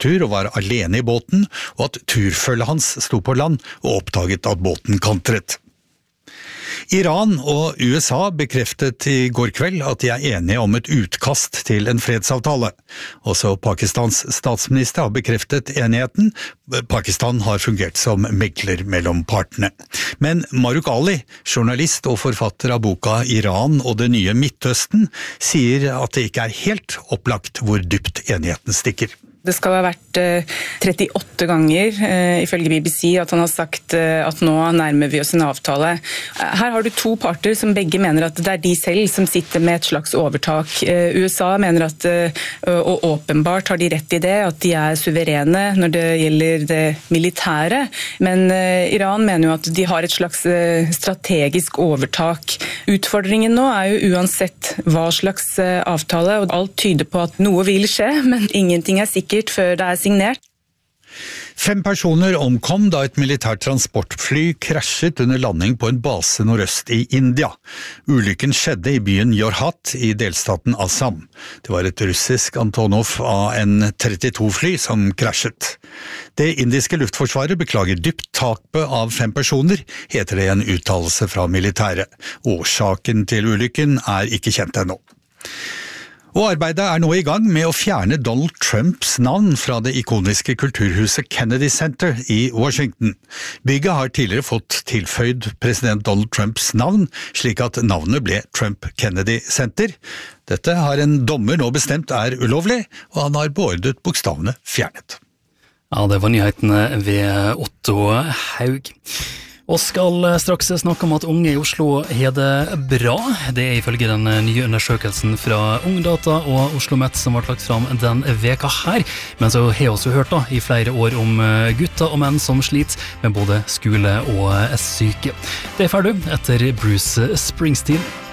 hyttetur og var alene i båten, og at turfølget hans sto på land og oppdaget at båten kantret. Iran og USA bekreftet i går kveld at de er enige om et utkast til en fredsavtale. Også Pakistans statsminister har bekreftet enigheten. Pakistan har fungert som megler mellom partene. Men Maruk Ali, journalist og forfatter av boka Iran og det nye Midtøsten, sier at det ikke er helt opplagt hvor dypt enigheten stikker. Det skal ha vært 38 ganger, ifølge BBC, at han har sagt at nå nærmer vi oss en avtale. Her har du to parter som begge mener at det er de selv som sitter med et slags overtak. USA mener at, og åpenbart har de rett i det, at de er suverene når det gjelder det militære. Men Iran mener jo at de har et slags strategisk overtak. Utfordringen nå er jo uansett hva slags avtale, og alt tyder på at noe vil skje, men ingenting er sikkert før det er signert. 5 personer omkom da et militært transportfly krasjet under landing på en base nordøst i India. Ulykken skjedde i byen Jorhat i delstaten Assam. Det var et russisk Antonov AN-32-fly som krasjet. Det indiske luftforsvaret beklager dypt tapet av 5 personer, heter det i en uttalelse fra militæret. Årsaken til ulykken er ikke kjent ennå. Og arbeidet er nå i gang med å fjerne Donald Trumps navn fra det ikoniske kulturhuset Kennedy Center i Washington. Bygget har tidligere fått tilføyd president Donald Trumps navn, slik at navnet ble Trump Kennedy Center. Dette har en dommer nå bestemt er ulovlig, og han har beordret bokstavene fjernet. Ja, det var nyhetene ved Otto Haug. Og skal straks snakke om at unge i Oslo har det bra. Det er ifølge den nye undersøkelsen fra Ungdata og Oslo Met som ble lagt fram den veka her. Men så har jeg også hørt i flere år om gutter og menn som sliter med både skole og syke. Det er ferdig etter Bruce Springsteen.